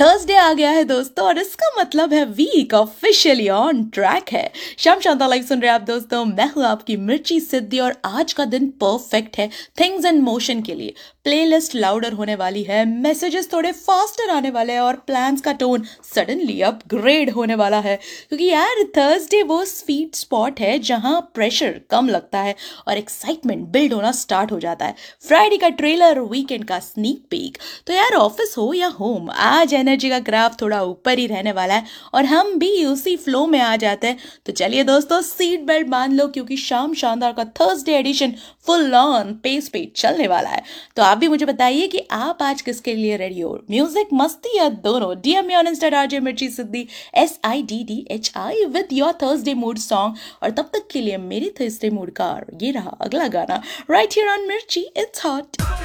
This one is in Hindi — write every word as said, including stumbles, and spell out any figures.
थर्सडे आ गया है दोस्तों और इसका मतलब है वीक ऑफिशियली ऑन ट्रैक है। शाम शांता लाइव सुन रहे हैं आप दोस्तों, मैं हूँ आपकी मिर्ची सिद्धि और आज का दिन परफेक्ट है थिंग्स इन मोशन के लिए। प्लेलिस्ट लाउडर होने वाली है, मैसेजेस थोड़े फास्टर आने वाले हैं और प्लान्स का टोन सडनली अपग्रेड होने वाला है, क्योंकि यार थर्सडे वो स्वीट स्पॉट है जहां प्रेशर कम लगता है और एक्साइटमेंट बिल्ड होना स्टार्ट हो जाता है। फ्राइडे का ट्रेलर, वीकेंड का स्नीक पीक, तो यार ऑफिस हो या होम, आज एनर्जी का ग्राफ थोड़ा ऊपर ही रहने वाला है और हम भी उसी फ्लो में आ जाते हैं। तो चलिए दोस्तों, सीट बेल्ट बांध लो क्योंकि शाम शानदार का Thursday addition full on pace पे चलने वाला है। तो आप भी मुझे बताइए कि आप आज किसके लिए रेडी हो, म्यूजिक, मस्ती या दोनों? DM me on Insta RJ मिर्ची सिद्धि S I D D H I with your Thursday mood song. और तब तक के लिए मेरी थर्सडे मूड का ये रहा अगला गाना राइट हियर ऑन मिर्ची, इट्स हॉट।